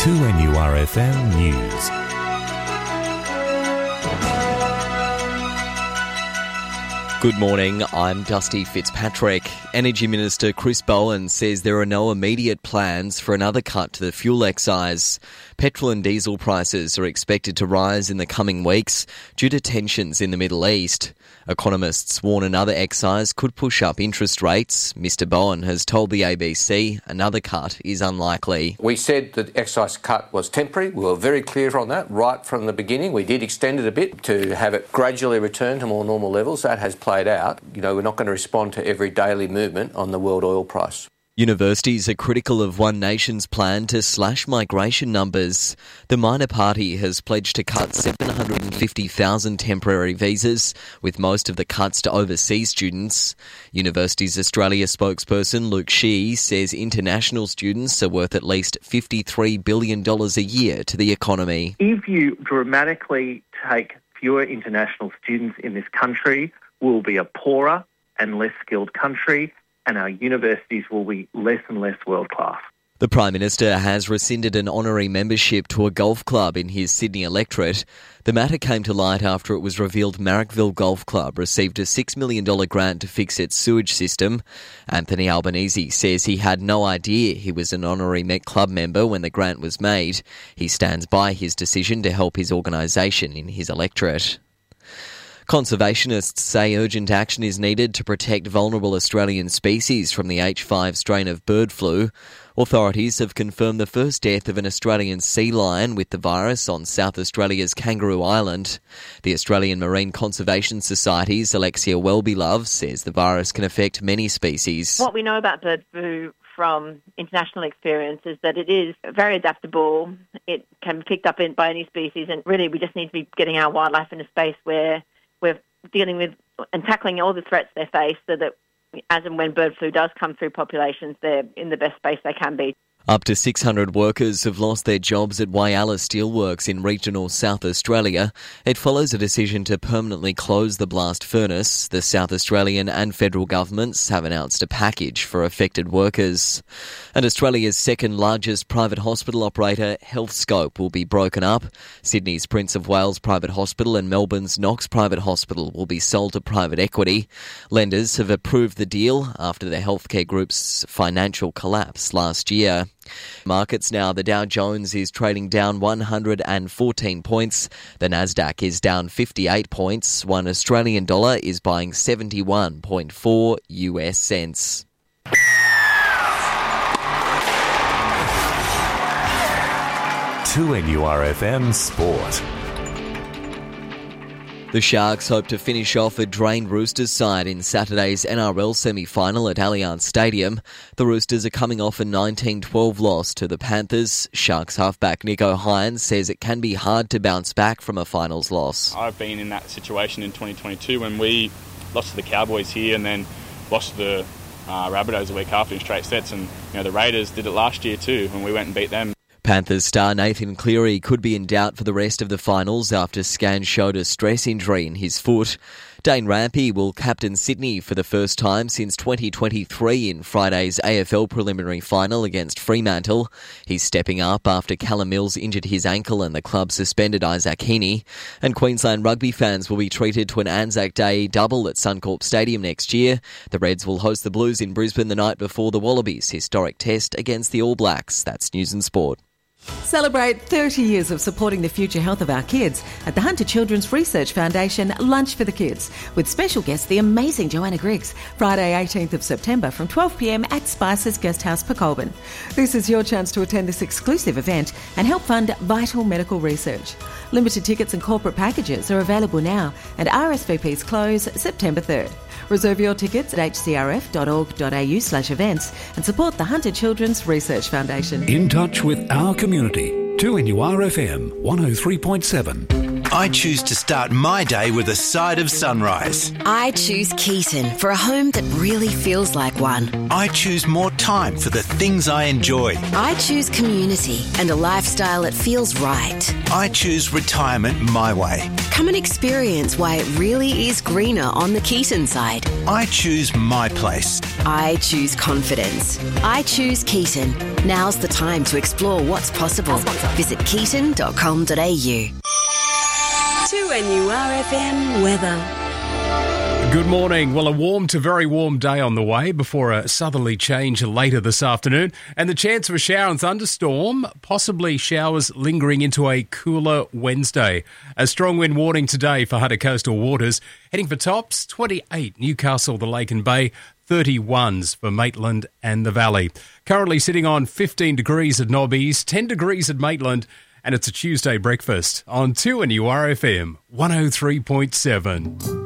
2NURFM News. Good morning, I'm Dusty Fitzpatrick. Energy Minister Chris Bowen says there are no immediate plans for another cut to the fuel excise. Petrol and diesel prices are expected to rise in the coming weeks due to tensions in the Middle East. Economists warn another excise could push up interest rates. Mr Bowen has told the ABC another cut is unlikely. We said that excise cut was temporary. We were very clear on that right from the beginning. We did extend it a bit to have it gradually return to more normal levels. That has played out. We're not going to respond to every daily movement on the world oil price. Universities are critical of One Nation's plan to slash migration numbers. The minor party has pledged to cut 750,000 temporary visas, with most of the cuts to overseas students. Universities Australia spokesperson Luke Shee says international students are worth at least $53 billion a year to the economy. If you dramatically take fewer international students in this country, we'll be a poorer and less skilled country, and our universities will be less and less world-class. The Prime Minister has rescinded an honorary membership to a golf club in his Sydney electorate. The matter came to light after it was revealed Marrickville Golf Club received a $6 million grant to fix its sewage system. Anthony Albanese says he had no idea he was an honorary club member when the grant was made. He stands by his decision to help his organisation in his electorate. Conservationists say urgent action is needed to protect vulnerable Australian species from the H5 strain of bird flu. Authorities have confirmed the first death of an Australian sea lion with the virus on South Australia's Kangaroo Island. The Australian Marine Conservation Society's Alexia Welbylove says the virus can affect many species. What we know about bird flu from international experience is that it is very adaptable. It can be picked up by any species, and really we just need to be getting our wildlife in a space where we're dealing with and tackling all the threats they face so that as and when bird flu does come through populations, they're in the best space they can be. Up to 600 workers have lost their jobs at Whyalla Steelworks in regional South Australia. It follows a decision to permanently close the blast furnace. The South Australian and federal governments have announced a package for affected workers. And Australia's second largest private hospital operator, Healthscope, will be broken up. Sydney's Prince of Wales Private Hospital and Melbourne's Knox Private Hospital will be sold to private equity. Lenders have approved the deal after the healthcare group's financial collapse last year. Markets now, the Dow Jones is trading down 114 points. The Nasdaq is down 58 points. One Australian dollar is buying 71.4 US cents. To NURFM Sport. The Sharks hope to finish off a drained Roosters side in Saturday's NRL semi-final at Allianz Stadium. The Roosters are coming off a 19-12 loss to the Panthers. Sharks halfback Nico Hines says it can be hard to bounce back from a finals loss. I've been in that situation in 2022 when we lost to the Cowboys here and then lost to the Rabbitohs a week after in straight sets. And the Raiders did it last year too when we went and beat them. Panthers star Nathan Cleary could be in doubt for the rest of the finals after scans showed a stress injury in his foot. Dane Rampy will captain Sydney for the first time since 2023 in Friday's AFL preliminary final against Fremantle. He's stepping up after Callum Mills injured his ankle and the club suspended Isaac Heaney. And Queensland rugby fans will be treated to an Anzac Day double at Suncorp Stadium next year. The Reds will host the Blues in Brisbane the night before the Wallabies' historic test against the All Blacks. That's News and Sport. Celebrate 30 years of supporting the future health of our kids at the Hunter Children's Research Foundation Lunch for the Kids with special guest the amazing Joanna Griggs, Friday 18th of September from 12pm at Spice's Guesthouse, Pecolbin. This is your chance to attend this exclusive event and help fund vital medical research. Limited tickets and corporate packages are available now and RSVPs close September 3rd. Reserve your tickets at hcrf.org.au/events and support the Hunter Children's Research Foundation. In touch with our community. 2NURFM 103.7. I choose to start my day with a side of sunrise. I choose Keaton for a home that really feels like one. I choose more time for the things I enjoy. I choose community and a lifestyle that feels right. I choose retirement my way. Come and experience why it really is greener on the Keaton side. I choose my place. I choose confidence. I choose Keaton. Now's the time to explore what's possible. Visit keaton.com.au. 2NURFM weather. Good morning. Well, a warm to very warm day on the way before a southerly change later this afternoon, and the chance of a shower and thunderstorm, possibly showers lingering into a cooler Wednesday. A strong wind warning today for Hunter coastal waters. Heading for tops, 28 Newcastle, the Lake and Bay, 31s for Maitland and the Valley. Currently sitting on 15 degrees at Nobbies, 10 degrees at Maitland, and it's a Tuesday breakfast on 2NURFM 103.7.